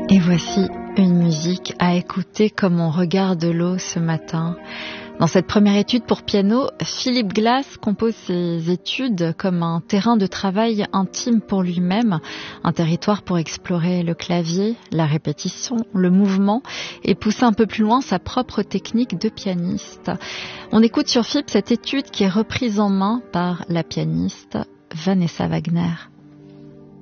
Et voici une musique à écouter comme on regarde l'eau ce matin. Dans cette première étude pour piano, Philip Glass compose ses études comme un terrain de travail intime pour lui-même, un territoire pour explorer le clavier, la répétition, le mouvement et pousser un peu plus loin sa propre technique de pianiste. On écoute sur FIP cette étude qui est reprise en main par la pianiste Vanessa Wagner.